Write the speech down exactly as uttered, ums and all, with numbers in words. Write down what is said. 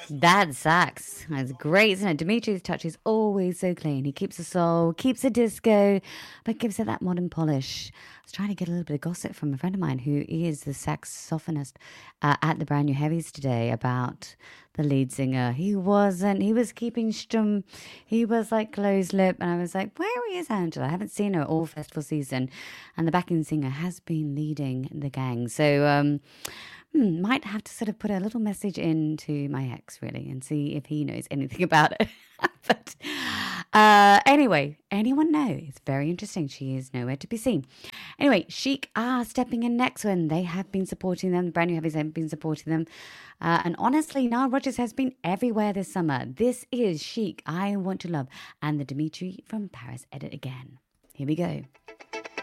That sax. That's great, isn't it? Dimitri's touch is always so clean. He keeps the soul, keeps the disco, but gives it that modern polish. I was trying to get a little bit of gossip from a friend of mine who is the saxophonist uh, at the Brand New Heavies today about the lead singer. He wasn't, he was keeping stum. He was like closed lip. And I was like, where is Angela? I haven't seen her all festival season. And the backing singer has been leading the gang. So, um, Hmm, might have to sort of put a little message into my ex, really, and see if he knows anything about it. but uh, anyway, anyone know? It's very interesting. She is nowhere to be seen. Anyway, Chic are stepping in next when they have been supporting them. The Brand New Heavies have been supporting them. Uh, and honestly, Nile Rodgers has been everywhere this summer. This is Chic, I Want to Love, and the Dimitri from Paris edit again. Here we go.